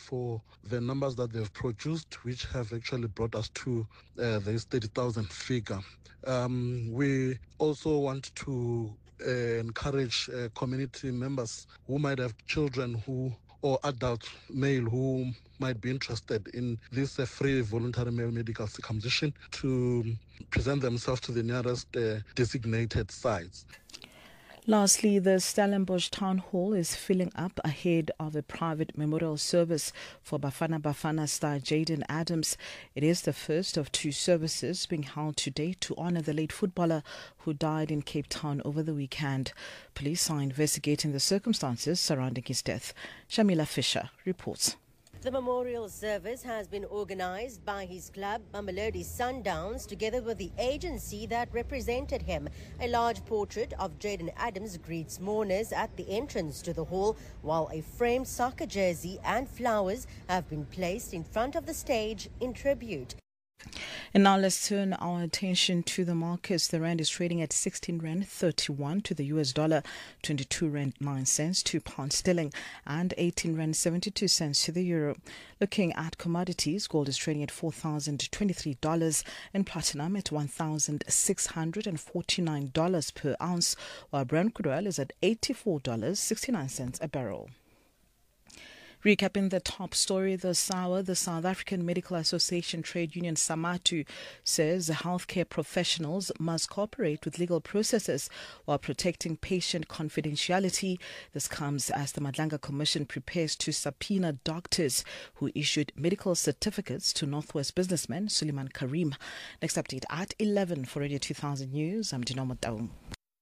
for the numbers that they've produced, which have actually brought us to this 30,000 figure. We also want to encourage community members who might have children or adult male who might be interested in this free voluntary male medical circumcision to present themselves to the nearest designated sites. Lastly, the Stellenbosch Town Hall is filling up ahead of a private memorial service for Bafana Bafana star Jayden Adams. It is the first of two services being held today to honour the late footballer who died in Cape Town over the weekend. Police are investigating the circumstances surrounding his death. Shamila Fisher reports. The memorial service has been organised by his club, Mamelodi Sundowns, together with the agency that represented him. A large portrait of Jayden Adams greets mourners at the entrance to the hall, while a framed soccer jersey and flowers have been placed in front of the stage in tribute. And now let's turn our attention to the markets. The rand is trading at 16 rand 31 to the US dollar, 22 rand 9 cents to pound sterling, and 18 rand 72 cents to the euro. Looking at commodities, gold is trading at $4,023 and platinum at $1,649 per ounce, while Brent crude oil is at $84.69 a barrel. Recapping the top story this hour, the South African Medical Association trade union SAMATU says healthcare professionals must cooperate with legal processes while protecting patient confidentiality. This comes as the Madlanga Commission prepares to subpoena doctors who issued medical certificates to Northwest businessman Suleiman Karim. Next update at 11 for Radio 2000 News. I'm Dinamo Taum.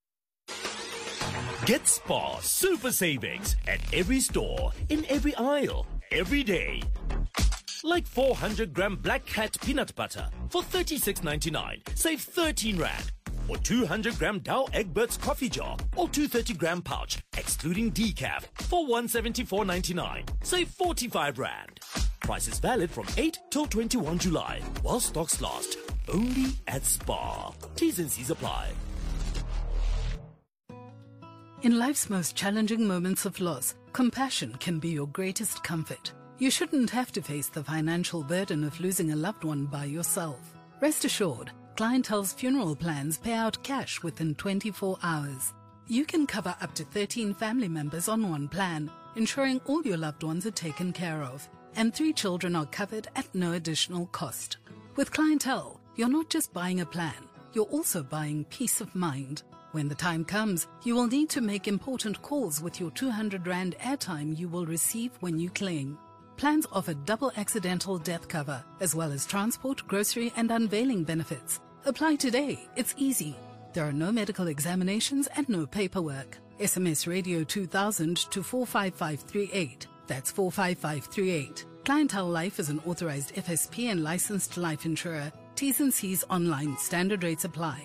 Get Spar Super Savings at every store, in every aisle, every day. Like 400-gram Black Cat peanut butter for $36.99, save 13 rand. Or 200-gram Dow Egberts coffee jar or 230-gram pouch, excluding decaf, for $174.99, save 45 rand. Prices valid from 8 till 21 July, while stocks last. Only at Spar. T's and C's apply. In life's most challenging moments of loss, compassion can be your greatest comfort. You shouldn't have to face the financial burden of losing a loved one by yourself. Rest assured, Clientele's funeral plans pay out cash within 24 hours. You can cover up to 13 family members on one plan, ensuring all your loved ones are taken care of, and 3 children are covered at no additional cost. With Clientele, you're not just buying a plan, you're also buying peace of mind. When the time comes, you will need to make important calls with your 200 Rand airtime you will receive when you claim. Plans offer double accidental death cover, as well as transport, grocery and unveiling benefits. Apply today. It's easy. There are no medical examinations and no paperwork. SMS Radio 2000 to 45538. That's 45538. Clientele Life is an authorized FSP and licensed life insurer. T's and C's online. Standard rates apply.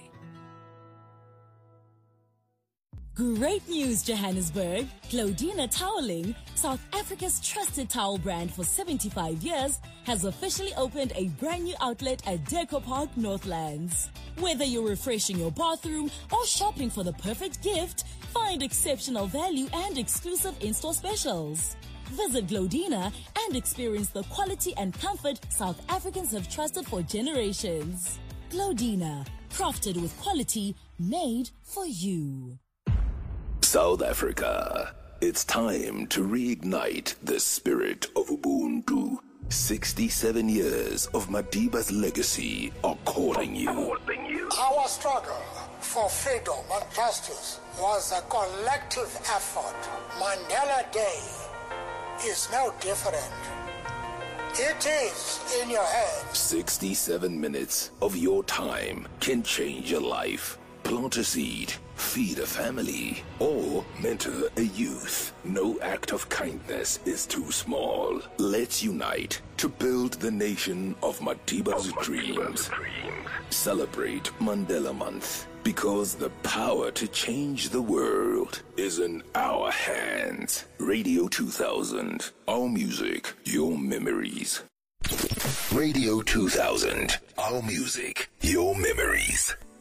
Great news, Johannesburg! Glodina Toweling, South Africa's trusted towel brand for 75 years, has officially opened a brand new outlet at Deco Park, Northlands. Whether you're refreshing your bathroom or shopping for the perfect gift, find exceptional value and exclusive in-store specials. Visit Glodina and experience the quality and comfort South Africans have trusted for generations. Glodina, crafted with quality, made for you. South Africa, it's time to reignite the spirit of Ubuntu. 67 years of Madiba's legacy are calling you. Our struggle for freedom and justice was a collective effort. Mandela Day is no different. It is in your head. 67 minutes of your time can change your life. Plant a seed, feed a family, or mentor a youth. No act of kindness is too small. Let's unite to build the nation of Madiba's dreams. Celebrate Mandela Month, because the power to change the world is in our hands. Radio 2000, our music, your memories. Radio 2000, our music, your memories.